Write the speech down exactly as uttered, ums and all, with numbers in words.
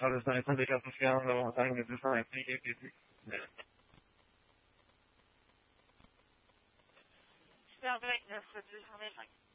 Allora, stai capiscendo, anche se sai che Spell greatness, which is